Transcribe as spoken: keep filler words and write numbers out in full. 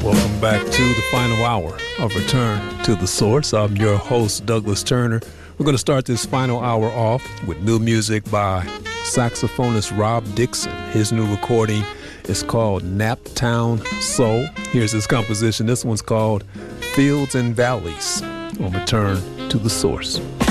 Welcome back to the final hour of Return to the Source. I'm your host, Douglas Turner. We're going to start this final hour off with new music by saxophonist Rob Dixon. His new recording is called Naptown Soul. Here's his composition. This one's called Fields and Valleys on Return to the Source.